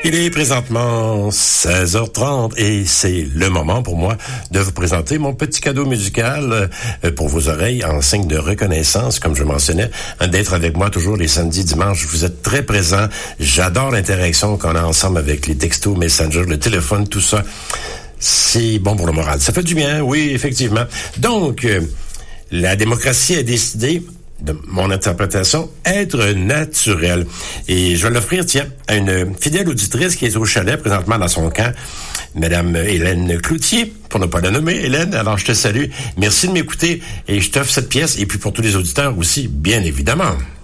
Il est présentement 16h30 et c'est le moment pour moi de vous présenter mon petit cadeau musical pour vos oreilles en signe de reconnaissance, comme je mentionnais, d'être avec moi toujours les samedis, dimanches. Vous êtes très présents. J'adore l'interaction qu'on a ensemble avec les textos, Messenger, le téléphone, tout ça. C'est bon pour le moral. Ça fait du bien, oui, effectivement. Donc, la démocratie a décidé de mon interprétation, être naturel. Et je vais l'offrir, tiens, à une fidèle auditrice qui est au chalet présentement dans son camp, Madame Hélène Cloutier, pour ne pas la nommer, Hélène. Alors, je te salue. Merci de m'écouter et je t'offre cette pièce. Et puis pour tous les auditeurs aussi, bien évidemment.